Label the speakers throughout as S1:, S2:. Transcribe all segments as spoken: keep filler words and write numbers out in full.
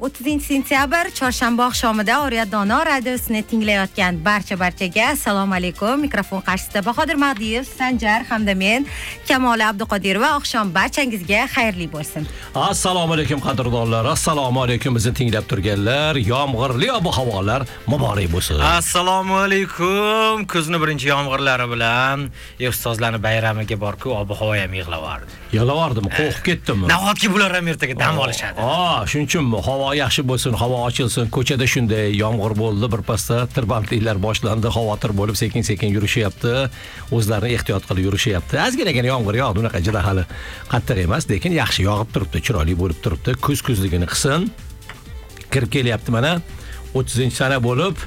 S1: o'ttizinchi sentyabr chorshanba oqshomida Oriyat Dono radiosini tinglayotgan barcha barchaga assalomu alaykum. Mikrofon qarshisida Bahodir Magdiyev, Sanjar hamda men Kamol Abduqodirova. Oqshom barchangizga xayrli bo'lsin.
S2: Assalomu alaykum qadrdonlar. Assalomu alaykum bizni tinglab turganlar. Yomg'irli ob-havolar muborak bo'lsin.
S3: Assalomu alaykum. Kuzning birinchi yomg'irlari bilan ustozlarning bayramiga borku ob-havo ham yig'lavardi.
S2: Yig'lavardimi? Qo'rqib ketdimmi?
S3: Nahotki bular ham ertaga dam olishadi.
S2: Ha, shuning uchunmi havo yaxshi bo'lsin, havo ochilsin, ko'chada shunday yomg'ir bo'ldi, birpasda tirbandliklar boshlandi, xavotir bo'lib sekin-sekin yurishyapti, o'zlarini ehtiyot qilib yurishyapti. Ozginagina yomg'ir yog'di, unaqa juda hali qattiq emas, lekin yaxshi yog'ib turibdi, chiroyli bo'lib turibdi. Kuz kuzligini qilsin. Kirib kelyapti mana o'ttizinchi sana bo'lib,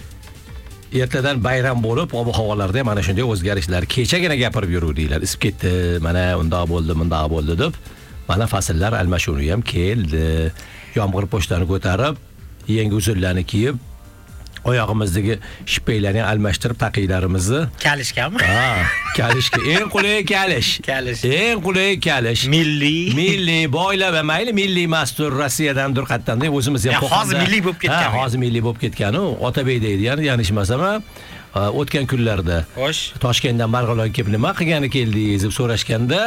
S2: ertadan bayram bo'lib, ob-havolarda mana shunday o'zgarishlar. Kechagina gapirib yuruvdinglar, isib ketdi, mana undoq bo'ldi, bundoq bo'ldi deb. Mana fasllar almashuvi ham keldi. Yomg'ir pochtani ko'tarib, yangi uzunlarni kiyib, oyog'imizdagi shipeylarni almashtirib taqiylarimizni
S3: kalishgami?
S2: Ha, kalishga eng qulay kalish.
S3: Kalish.
S2: Eng qulay kalish.
S3: Milliy.
S2: Milliy boylab mayli milliy mastur Rossiyadan dur qattamda o'zimiz ham
S3: qo'qonda. Hozir milliy bo'lib ketgan.
S2: Ha, hozir milliy bo'lib ketgan-u. Otabey deydi, ya'ni yanishmasam, o'tgan kunlarda
S3: Xo'sh.
S2: Toshkentdan Marg'ilonga kelib nima qilgani keldingiz deb so'rashganda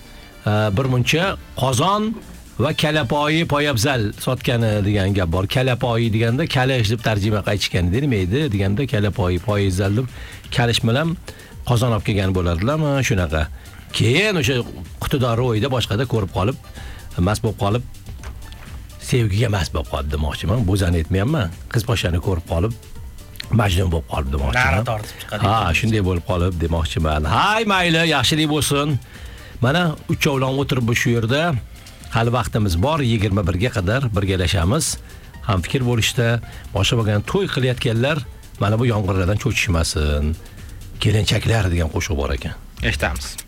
S2: bir muncha qozon va kalapoyi poyabzal sotgani degan gap bor. Kalapoyi deganda kalish deb tarjima qilishgan demaydi, deganda kalapoyi poyabzal deb kalish bilan qozon olib kelgan bo'lardilarmi, shunaqa. Keyin o'sha qutidori o'yda boshqada ko'rib qolib, mast bo'lib qolib, sevgiga mast bo'lib qoldi demoqchiman. Bo'zani aytmayapman. Qiz boshani ko'rib qolib, majnun bo'lib qolib demoqchiman.
S3: Nari tortib chiqadi.
S2: Ha, shunday bo'lib qolib demoqchiman. Hay, mayli, yaxshilik bo'lsin. Mana uchovlon o'tirib shu yerda hali vaqtimiz bor, yigirma birga qadar birgalashamiz. Ham fikr bo'lishda, boshqa bo'lgan to'y qilayotganlar mana bu yomg'irlardan cho'chishmasin. Kelinchaklar degan qo'shiq bor ekan.
S3: Eshitamiz.